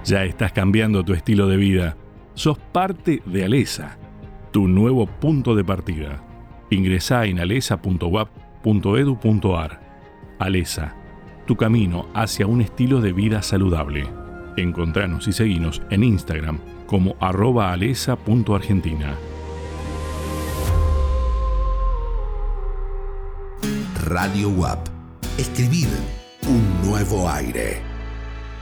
Ya estás cambiando tu estilo de vida. Sos parte de Alesa, tu nuevo punto de partida. Ingresá en alesa.wap.edu.ar. Alesa, tu camino hacia un estilo de vida saludable. Encontranos y seguinos en Instagram como @alesa.argentina. Radio WAP. Escribir un nuevo aire.